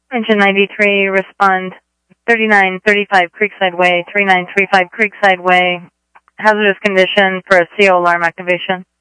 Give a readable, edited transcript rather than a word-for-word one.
Engine 93, respond 3935 Creekside Way, 3935 Creekside Way. Hazardous condition for a CO alarm activation.